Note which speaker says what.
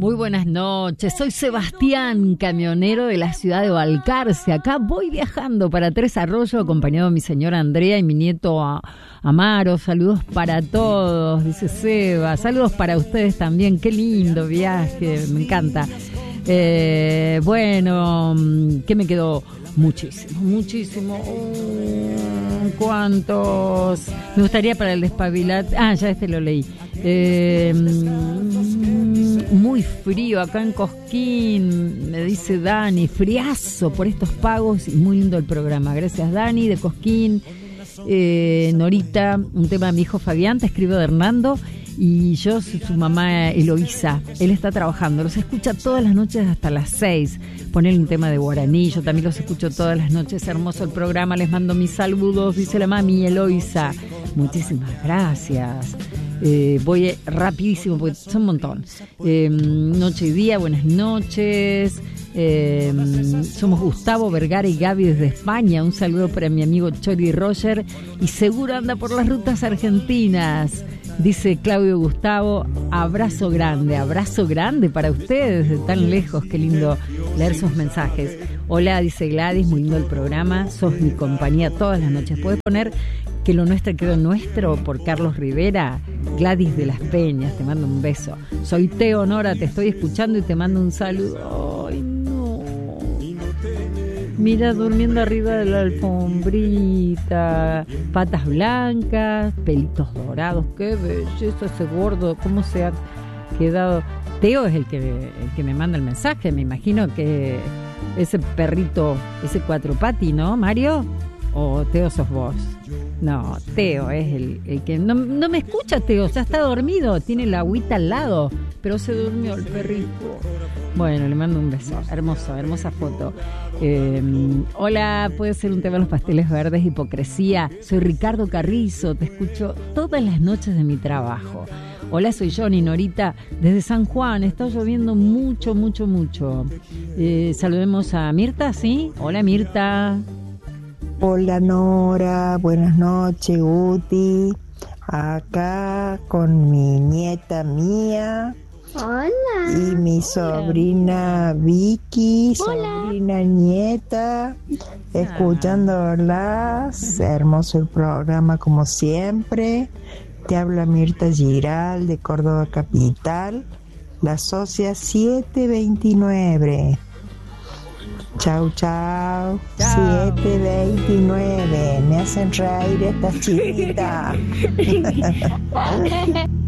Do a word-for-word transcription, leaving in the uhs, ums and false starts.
Speaker 1: Muy buenas noches, soy Sebastián, camionero de la ciudad de Balcarce. Acá voy viajando para Tres Arroyos, acompañado de mi señora Andrea y mi nieto Amaro. Saludos para todos, dice Seba. Saludos para ustedes también, qué lindo viaje, me encanta. Eh, bueno, ¿qué me quedó? Muchísimo, muchísimo. Uh, ¿Cuántos? Me gustaría para el despabilate. Ah, ya este lo leí. Eh, muy frío acá en Cosquín, me dice Dani, friazo por estos pagos y muy lindo el programa. Gracias, Dani, de Cosquín. Eh, Norita, un tema de mi hijo Fabián, te escribo de Hernando. Y yo soy su mamá Eloísa. Él está trabajando, los escucha todas las noches hasta las seis. Poner un tema de guaraní, yo también los escucho todas las noches. Hermoso el programa, les mando mis saludos, dice la mami Eloísa. Muchísimas gracias. Eh, voy rapidísimo porque son un montón. Eh, noche y día, buenas noches. Eh, somos Gustavo, Vergara y Gaby desde España. Un saludo para mi amigo Chori Roger. Y seguro anda por las rutas argentinas, dice Claudio Gustavo. Abrazo grande, abrazo grande para ustedes de tan lejos. Qué lindo leer sus mensajes. Hola, dice Gladys, muy lindo el programa. Sos mi compañía todas las noches. ¿Puedes poner Que lo nuestro quedó nuestro por Carlos Rivera? Gladys de las Peñas, te mando un beso. Soy Teo Nora, te estoy escuchando y te mando un saludo. Ay, no. Mira, durmiendo arriba de la alfombrita, patas blancas, pelitos dorados. Qué belleza ese gordo, cómo se ha quedado. Teo es el que, el que me manda el mensaje, me imagino que ese perrito, ese cuatro pati, ¿no, Mario? ¿O Teo sos vos? No, Teo es el, el que... No, no me escucha, Teo, ya está dormido, tiene la agüita al lado, pero se durmió el perrito. Bueno, le mando un beso. Hermoso, hermosa foto. Eh, hola, puede ser un tema de los pasteles verdes, hipocresía. Soy Ricardo Carrizo, te escucho todas las noches de mi trabajo. Hola, soy Johnny Norita desde San Juan. Está lloviendo mucho, mucho, mucho. Eh, saludemos a Mirta, ¿sí? Hola, Mirta.
Speaker 2: Hola Nora, buenas noches Guti, acá con mi nieta Mía.
Speaker 3: Hola.
Speaker 2: Y mi sobrina Vicky, Hola. sobrina nieta, escuchándolas. Hermoso el programa como siempre. Te habla Mirta Giral de Córdoba Capital, la socia siete veintinueve. Chau, chau. siete veintinueve. Me hacen reír estas chiquitas.